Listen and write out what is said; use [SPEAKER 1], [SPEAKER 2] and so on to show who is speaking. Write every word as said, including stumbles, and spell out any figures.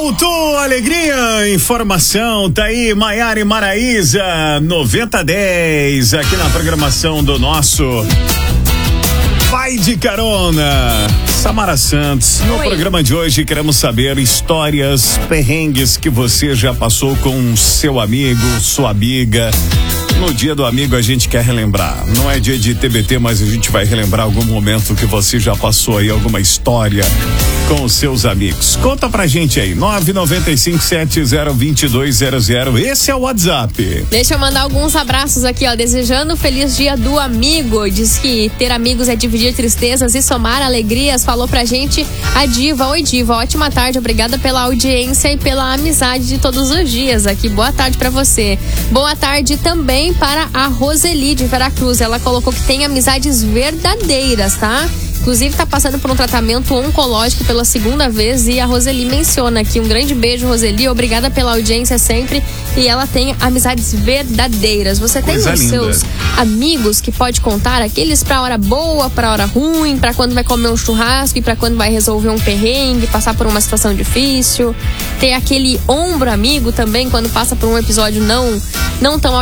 [SPEAKER 1] Alto, alegria, informação, tá aí, Maiara e Maraísa, noventa dez, aqui na programação do nosso Vai de Carona. Samara Santos, no
[SPEAKER 2] Oi.
[SPEAKER 1] programa de hoje queremos saber histórias, perrengues que você já passou com seu amigo, sua amiga. No dia do amigo a gente quer relembrar, não é dia de T B T, mas a gente vai relembrar algum momento que você já passou aí, alguma história com os seus amigos. Conta pra gente aí, nove nove cinco sete zero dois dois zero zero, esse é o WhatsApp.
[SPEAKER 2] Deixa eu mandar alguns abraços aqui, ó, desejando feliz dia do amigo. Diz que ter amigos é dividir tristezas e somar alegrias. Falou pra gente a Diva. Oi, Diva, ótima tarde, obrigada pela audiência e pela amizade de todos os dias aqui. Boa tarde pra você. Boa tarde também para a Roseli de Veracruz. Ela colocou que tem amizades verdadeiras, tá? Inclusive tá passando por um tratamento oncológico pela segunda vez e a Roseli menciona aqui. Um grande beijo, Roseli, obrigada pela audiência sempre. E ela tem amizades verdadeiras. Você tem
[SPEAKER 1] Coisa
[SPEAKER 2] os
[SPEAKER 1] linda.
[SPEAKER 2] seus amigos que pode contar, aqueles pra hora boa, pra hora ruim, pra quando vai comer um churrasco e pra quando vai resolver um perrengue, passar por uma situação difícil. Tem aquele ombro amigo também, quando passa por um episódio não, não tão